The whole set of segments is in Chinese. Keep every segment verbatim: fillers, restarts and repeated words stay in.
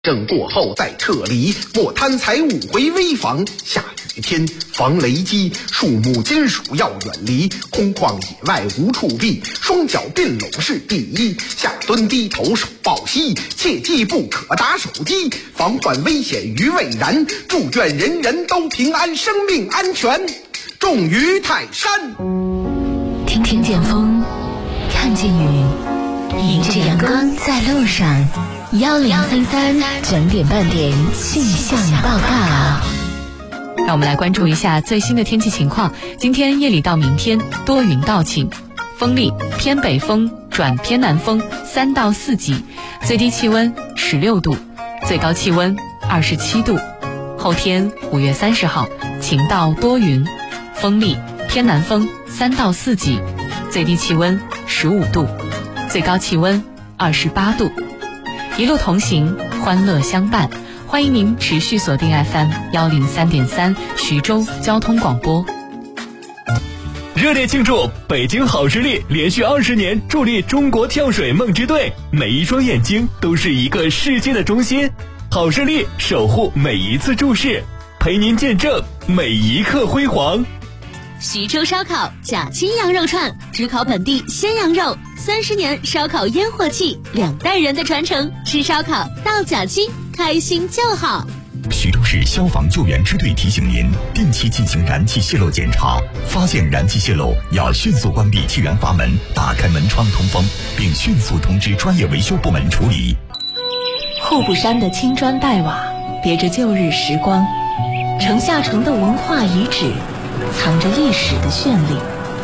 证过后再撤离，莫贪财物回危房。下雨天防雷击，树木金属要远离。空旷野外无处避，双脚并拢是第一。下蹲低头手抱膝，切记不可打手机，防患危险于未然。祝愿人人都平安，生命安全重于泰山。 听听见风，看见雨，迎着阳光在路上。幺零三三整点半点气象报告。 让我们来关注一下最新的天气情况。今天夜里到明天多云到晴，风力偏北风转偏南风三到四级，最低气温十六度，最高气温二十七度。后天五月三十号晴到多云，风力偏南风三到四级，最低气温十五度，最高气温二十八度。一路同行，欢乐相伴。欢迎您持续锁定 F M 幺零三点三徐州交通广播。 热烈庆祝北京好视力连续二十年助力中国跳水梦之队，每一双眼睛都是一个世界的中心。好视力守护每一次注视，陪您见证每一刻辉煌。 徐州烧烤假期羊肉串，只烤本地鲜羊肉，三十年烧烤烟火气，两代人的传承。吃烧烤到假期，开心就好。 徐州市消防救援支队提醒您，定期进行燃气泄漏检查，发现燃气泄漏要迅速关闭气源阀门，打开门窗通风，并迅速通知专业维修部门处理。 户部山的青砖黛瓦别着旧日时光，城下城的文化遗址藏着历史的绚丽。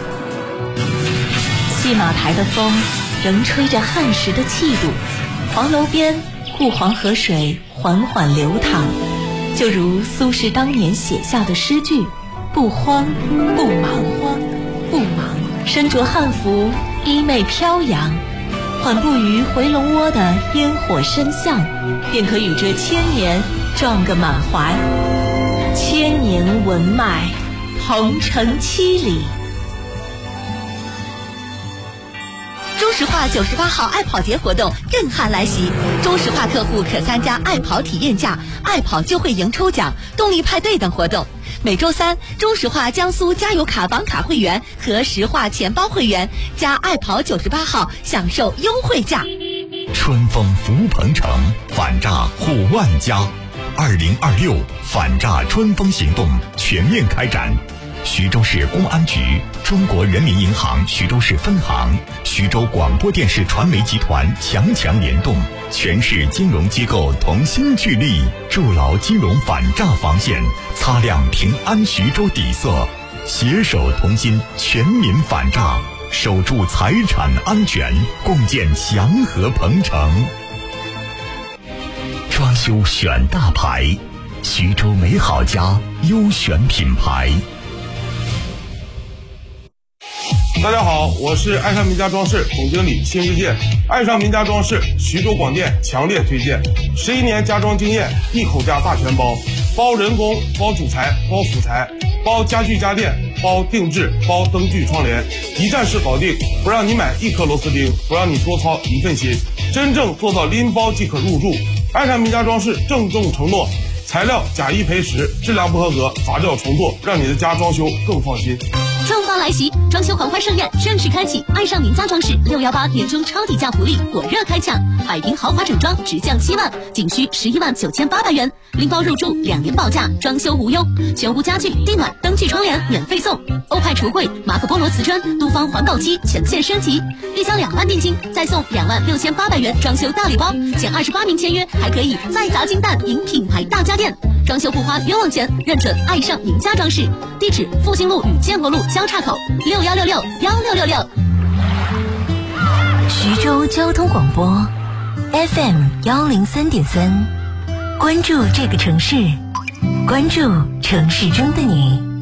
戏马台的风仍吹着汉时的气度，黄楼边顾黄河水缓缓流淌，就如苏轼当年写下的诗句：不慌不忙，慌不忙，身着汉服，衣袂飘扬，缓步于回龙窝的烟火深巷，便可与这千年撞个满怀。千年文脉，鹏程七里。 中石化九十八号爱跑节活动震撼来袭，中石化客户可参加爱跑体验价、爱跑就会赢抽奖、动力派对等活动。每周三，中石化江苏加油卡绑卡会员和石化钱包会员加爱跑九十八号享受优惠价。 春风福鹏程，反诈护万家。二零二六反诈春风行动全面开展。徐州市公安局、中国人民银行徐州市分行、徐州广播电视传媒集团强强联动，全市金融机构同心聚力，筑牢金融反诈防线，擦亮平安徐州底色，携手同心，全民反诈，守住财产安全，共建祥和鹏程。装修选大牌，徐州美好家优选品牌。 大家好，我是爱上名家装饰总经理辛日健。爱上名家装饰，徐州广电强烈推荐。十一年家装经验，一口价大全包，包人工，包主材，包辅材，包家具家电，包定制，包灯具窗帘，一站式搞定，不让你买一颗螺丝钉，不让你多操一份心，真正做到拎包即可入住。爱上名家装饰郑重承诺，材料假一赔十，质量不合格罚掉重做，让你的家装修更放心。 重磅来袭，装修狂欢盛宴正式开启！爱上名家装饰六一八年终超底价福利火热开抢，百平豪华整装直降七万，仅需十一万九千八百元，拎包入住，两年保价，装修无忧，全屋家具、地暖、灯具、窗帘免费送，欧派橱柜、马可波罗瓷砖、东方环保漆全线升级，预交两万定金，再送两万六千八百元装修大礼包，前二十八名签约还可以再砸金蛋赢品牌大家电。装修不花冤枉钱，认准爱上名家装饰，地址复兴路与建国路交叉口，六幺六六幺六六六。 徐州交通广播 F M 幺零三点三，关注这个城市，关注城市中的你。